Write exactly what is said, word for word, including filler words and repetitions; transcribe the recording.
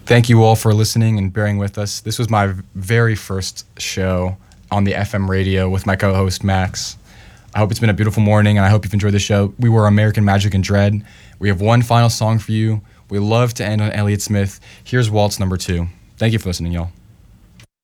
Thank you all for listening and bearing with us. This was my very first show on the F M radio with my co-host Max. I hope it's been a beautiful morning, and I hope you've enjoyed the show. We were American Magic and Dread. We have one final song for you. We love to end on Elliott Smith. Here's Waltz number two. Thank you for listening, y'all.